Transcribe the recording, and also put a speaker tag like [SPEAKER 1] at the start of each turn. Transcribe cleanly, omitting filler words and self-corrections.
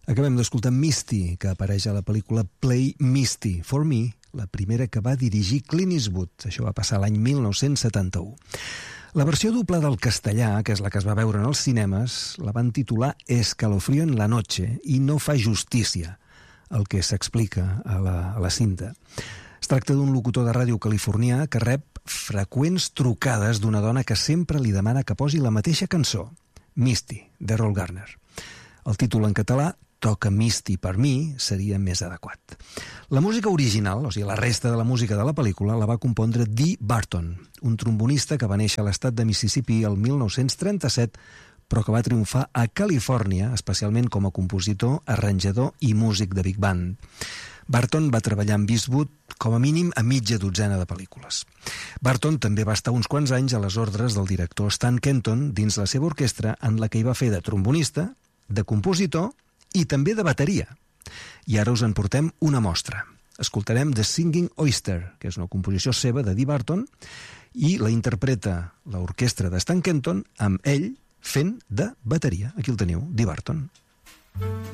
[SPEAKER 1] Acabem d'escoltar Misty, que apareix a la pel·lícula Play Misty for Me, la primera que va dirigir Clint Eastwood. Això va passar l'any 1971. La versió doblada al castellà, que és la que es va veure en els cinemes, la van titular Escalofrío en la noche i no fa justícia al que s'explica a la cinta. Es tracta d'un locutor de ràdio californià que rep freqüents trucades d'una dona que sempre li demana que posi la mateixa cançó, Misty, d'Errol Garner. El títol en català, Toca Misty per mi, seria més adequat. La música original, o sigui, la resta de la música de la pel·lícula, la va compondre Dee Barton, un trombonista que va néixer a l'estat de Mississippi el 1937, però que va triomfar a Califòrnia, especialment com a compositor, arranjador i músic de big band. Barton va treballar amb Eastwood com a mínim a mitja dotzena de pel·lícules. Barton també va estar uns quants anys a les ordres del director Stan Kenton dins la seva orquestra, en la que hi va fer de trombonista, de compositor i també de bateria. I ara us en portem una mostra. Escoltarem The Singing Oyster, que és una composició seva de Dee Barton, i la interpreta l'orquestra de Stan Kenton amb ell fent de bateria. Aquí el teniu, Dee Barton.